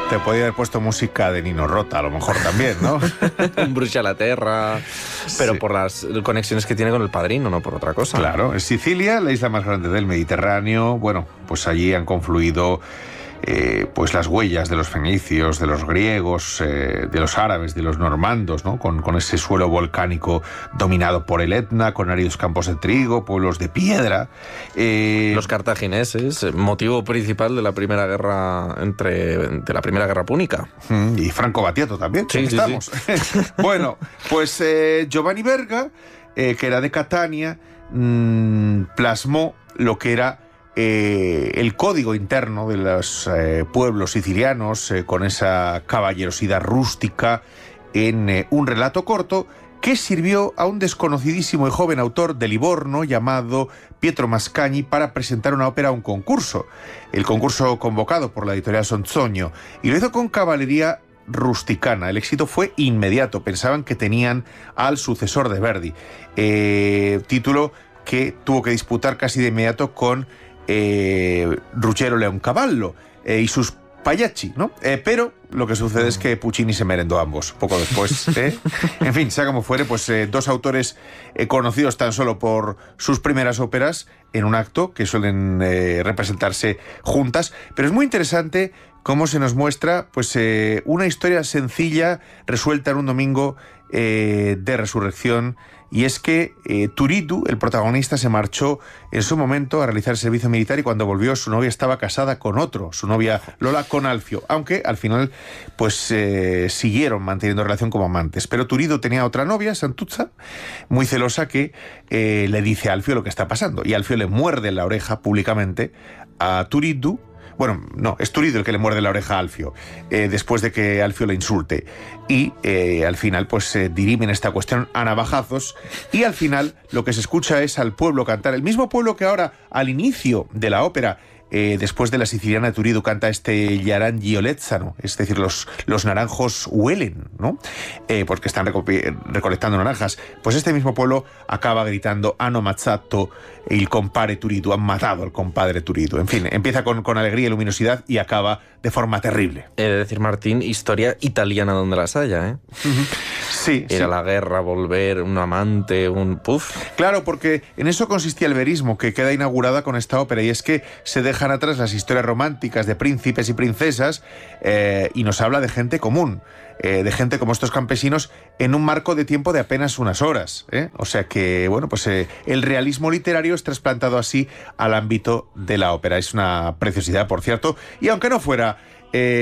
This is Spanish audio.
Te podía haber puesto música de Nino Rota, a lo mejor también, ¿no? Un Bruce a la Terra, pero Sí. por las conexiones que tiene con el Padrino, no por otra cosa. Claro, es Sicilia, la isla más grande del Mediterráneo. Bueno, pues allí han confluido pues las huellas de los fenicios, de los griegos, de los árabes, de los normandos, ¿no? Con ese suelo volcánico dominado por el Etna, con áridos campos de trigo, pueblos de piedra. Los cartagineses, motivo principal de la primera guerra de la primera guerra púnica. Y Franco Battiato también, Sí, aquí sí, estamos. Bueno, pues Giovanni Verga, que era de Catania, plasmó lo que era el código interno de los pueblos sicilianos, con esa caballerosidad rústica, en un relato corto que sirvió a un desconocidísimo y joven autor de Livorno llamado Pietro Mascagni para presentar una ópera a un concurso. El concurso convocado por la editorial Sonzogno, y lo hizo con caballería rusticana. El éxito fue inmediato. Pensaban que tenían al sucesor de Verdi. Título que tuvo que disputar casi de inmediato con Ruggero Leoncavallo y sus Pagliacci, ¿no? Pero lo que sucede es que Puccini se merendó ambos poco después. En fin, sea como fuere, pues dos autores conocidos tan solo por sus primeras óperas en un acto, que suelen representarse juntas, pero es muy interesante cómo se nos muestra pues una historia sencilla resuelta en un domingo de resurrección. Y es que Turiddu, el protagonista, se marchó en su momento a realizar el servicio militar, y cuando volvió su novia estaba casada con otro, su novia Lola con Alfio, aunque al final pues siguieron manteniendo relación como amantes. Pero Turiddu tenía otra novia, Santuzza, muy celosa, que le dice a Alfio lo que está pasando, y Alfio le muerde la oreja públicamente a Turiddu. Bueno, no, es Turiddu el que le muerde la oreja a Alfio, después de que Alfio le insulte. Y al final, pues dirimen esta cuestión a navajazos, y al final lo que se escucha es al pueblo cantar. El mismo pueblo que ahora, al inicio de la ópera, después de la siciliana de Turiddu, canta este Gli olezzano, es decir, los naranjos huelen, ¿no? Porque están recolectando naranjas. Pues este mismo pueblo acaba gritando "Hanno ammazzato il compare Turiddu", han matado al compadre Turiddu. En fin, empieza con alegría y luminosidad y acaba de forma terrible. He de decir, Martín, historia italiana donde las haya, ¿eh? Sí, Ir a la guerra, volver, un amante, un puf. Claro, porque en eso consistía el verismo, que queda inaugurada con esta ópera, y es que se dejan atrás las historias románticas de príncipes y princesas y nos habla de gente común, de gente como estos campesinos, en un marco de tiempo de apenas unas horas. O sea que, bueno, pues el realismo literario es trasplantado así al ámbito de la ópera. Es una preciosidad, por cierto, y aunque no fuera